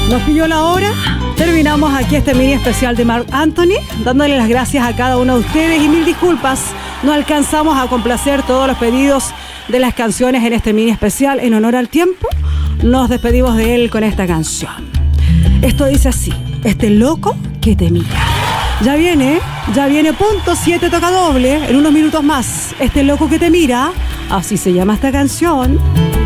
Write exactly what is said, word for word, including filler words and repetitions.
Nos pilló la hora. Terminamos aquí este mini especial de Marc Anthony, dándole las gracias a cada uno de ustedes y mil disculpas. No alcanzamos a complacer todos los pedidos de las canciones en este mini especial. En honor al tiempo, nos despedimos de él con esta canción. Esto dice así: este loco que te mira. Ya viene, ya viene punto siete toca doble en unos minutos más. Este loco que te mira, así se llama esta canción.